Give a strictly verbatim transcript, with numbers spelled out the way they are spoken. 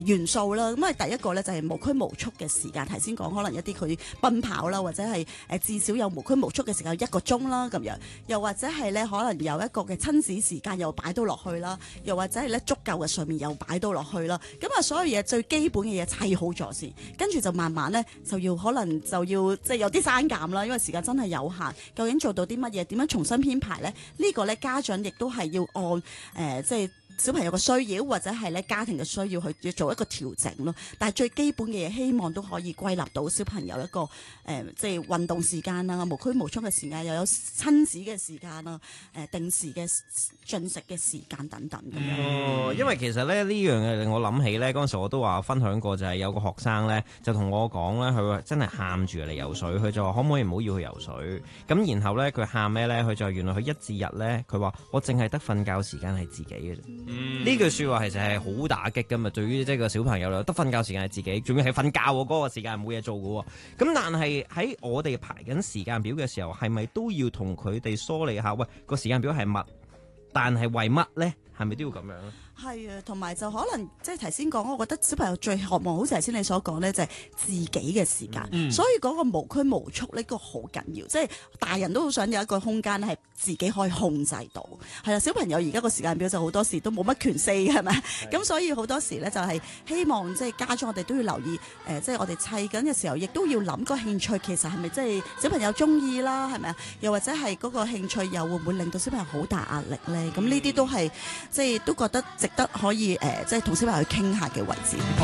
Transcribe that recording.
元素啦，咁啊第一個咧就係無拘無束嘅時間，頭先講可能一啲佢奔跑啦，或者係誒至少有無拘無束嘅時間一個鐘啦咁樣，又或者係咧可能有一個嘅親子時間又擺到落去啦，又或者係咧足夠嘅睡眠又擺到落去啦，咁啊所有嘢最基本嘅嘢砌好咗先，跟住就慢慢咧就要可能就要即係有啲刪減啦，因為時間真係有限，究竟做到啲乜嘢，點樣重新編排咧？呢、這個咧家長亦都係要按誒、呃、即係。小朋友嘅需要或者係咧家庭嘅需要去做一個調整咯，但係最基本嘅嘢希望都可以歸納到小朋友一個誒、呃、即係運動時間啦、無拘無束嘅時間，又有親子嘅時間啦、誒、呃、定時嘅進食嘅時間等等咁樣。 哦，因為其實咧呢樣嘢令我諗起咧嗰陣時我都話分享過，就係有個學生咧就同我講咧，佢話真係喊住嚟游水，佢就話可唔可以唔好要去游水？咁然後咧佢喊咩咧？佢就原來佢一至日咧，佢話我淨係得瞓覺時間係自己嘅啫。呢、嗯、句説話其實係好打擊㗎嘛，對於即係個小朋友啦，得瞓覺時間係自己，仲要係瞓覺喎，嗰、嗰個時間冇嘢做嘅喎。咁但係喺我哋排緊時間表嘅時候，係咪都要同佢哋梳理下？喂，個時間表係乜？但係為乜咧？係咪都要咁樣咧？ 係啊，同埋就可能即係頭先講，我覺得小朋友最渴望，好似頭先你所講咧，就係自己嘅時間。嗯、所以嗰個無拘無束呢個好緊要，即係大人都好想有一個空間係自己可以控制到。係啦，小朋友而家個時間表就好多時都冇乜權勢嘅，係咪？咁所以好多時咧就係希望即係家長我哋都要留意，誒、呃，即係我哋砌緊嘅時候，亦都要諗個興趣其實係咪即係小朋友中意啦，係咪啊？又或者係嗰個興趣又會唔會令到小朋友好大壓力咧？咁呢啲都係即係都覺得值得可以誒、呃，即係同小朋友去傾下嘅位置。